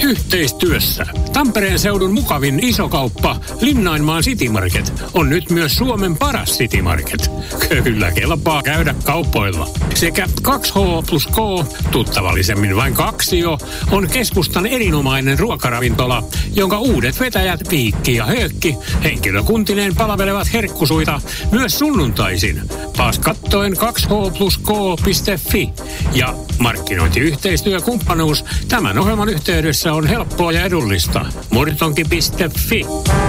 Yhteistyössä Tampereen seudun mukavin isokauppa Linnainmaan City Market on nyt myös Suomen paras City Market. Kyllä kelpaa käydä kauppoilla. Sekä 2H plus K, tuttavallisemmin vain Kaksio, on keskustan erinomainen ruokaravintola, jonka uudet vetäjät Viikki ja Höökki henkilökuntineen palvelevat herkkusuita myös sunnuntaisin. Paskattoen 2hplusk.fi ja markkinointiyhteistyökumppanuus tämän ohjelman yhteydessä on helppoa ja edullista. Murtonki.fi.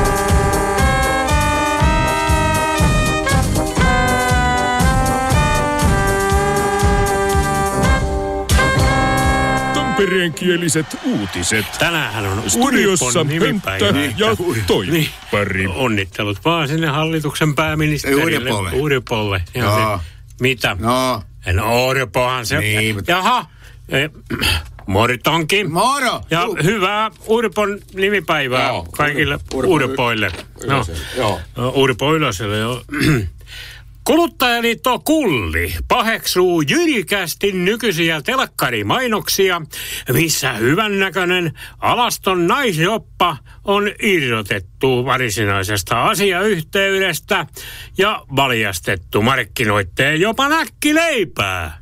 Tampereenkieliset uutiset. Tänäänhän on studiossa Pönttö ja Toippari. Onnittelut vaan sinne hallituksen pääministerille. Urpolle. Mitä? No. Orpohan se. Niin. Jaha. Moritonki. Moro. Ja hyvää Urpon nimipäivää kaikille Urpoille. Urpo Ylöselle, joo. Kuluttajaliitto Kulli paheksuu jyrikästi nykyisiä telkkarimainoksia, missä hyvännäköinen alaston naisjoppa on irrotettu varsinaisesta asiayhteydestä ja valjastettu markkinoitteen jopa näkkileipää.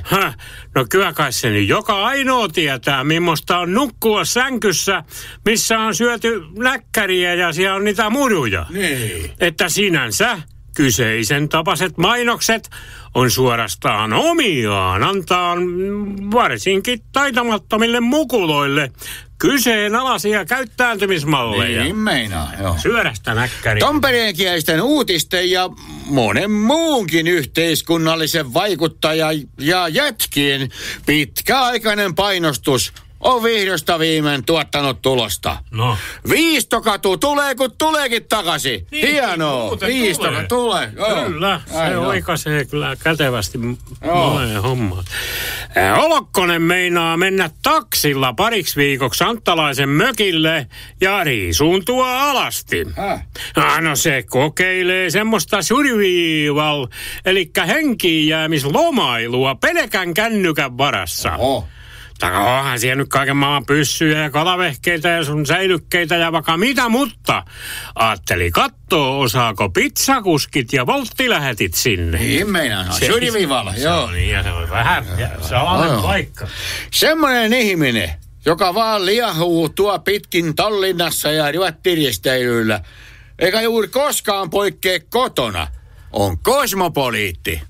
No kyllä kai se nyt joka ainoa tietää, millaista on nukkua sänkyssä, missä on syöty näkkäriä ja siellä on niitä muruja. Niin. Että sinänsä kyseisen tapaiset mainokset on suorastaan omiaan antaa varsinkin taitamattomille mukuloille kyseenalaisia käyttäytymismalleja. Niin meinaa, joo. Syödästä näkkäriä. Tampereenkielisten uutisten ja monen muunkin yhteiskunnallisen vaikuttajan ja jätkien pitkäaikainen painostus on vihdosta viimein tuottanut tulosta. No. Viistokatu tulee, kun tuleekin takaisin. Niin, hienoa. Viistokatu tulee. Kyllä, se oikaisee kyllä kätevästi moneen hommaan. Olokkonen meinaa mennä taksilla pariksi viikoksi Anttalaisen mökille ja riisuuntua alasti. No se kokeilee semmoista survival, eli henkiinjäämislomailua pelkän kännykän varassa. Oho. Onhan siellä nyt kaiken maailman pyssyjä ja kalavehkeitä ja sun säilykkeitä ja vaikka mitä, mutta ajatteli kattoo, osaako pizzakuskit ja volttilähetit sinne. Niin meinaan, syrjivivalla, joo. Niin, ja se on vähän salainen paikka. Semmoinen ihminen, joka vaan liahuu tuo pitkin Tallinnassa ja ryöttiristeilyllä, eikä juuri koskaan poikkea kotona, on kosmopoliitti.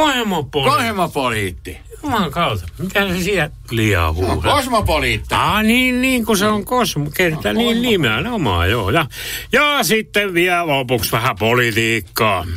Kosmopoliitti. Juman kautta. Mitä se siellä liahuu? No, kosmopoliitti. Niin kun se on kerta niin nimenomaan, joo. Ja sitten vielä lopuksi vähän politiikkaa.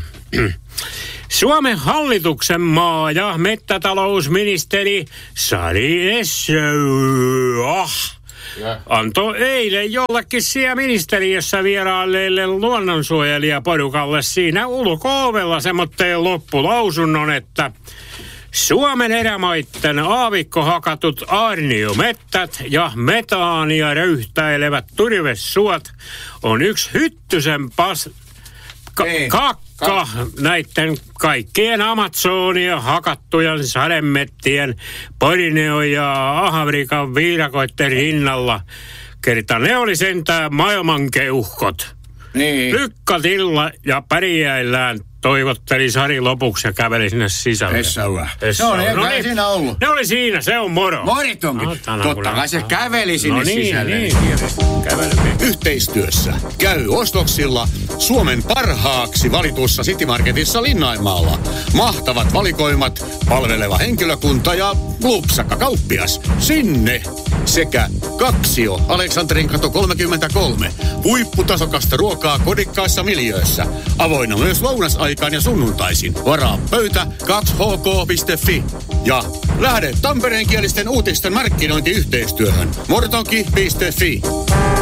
Suomen hallituksen maa- ja mettätalousministeri Sari Essayah antoi eilen jollekin siellä ministeriössä vierailleille luonnonsuojelijaporukalle siinä ulko-ovella semmoitteen loppulausunnon, että Suomen erämaitten aavikkohakatut aarniomettät ja metaania röyhtäilevät turvesuot on yksi hyttysen kakka näiden kaikkien Amazonia hakattujen sademettien Borneo ja Afrikan viirakoiden rinnalla. Kerta ne oli sentään maailmankeuhkot. Niin. Lykkatilla ja pärjäillään, toivotteli Sari lopuksi ja käveli sinne sisälle. Ei siinä ollut. Ne oli siinä, se on moro. Moritonkin. Totta kai se käveli sinne sisälle. Niin. Yhteistyössä käy ostoksilla Suomen parhaaksi valitussa City Marketissa Linnainmaalla. Mahtavat valikoimat, palveleva henkilökunta ja lupsakka kauppias. Sinne! Sekä Kaksio, Aleksanterinkato 33. Huipputasokasta ruokaa kodikkaissa miljöössä. Avoinna myös lounasaikaan ja sunnuntaisin. Varaa pöytä 2hk.fi. Ja lähde tampereenkielisten uutisten markkinointiyhteistyöhön. Mortonki.fi.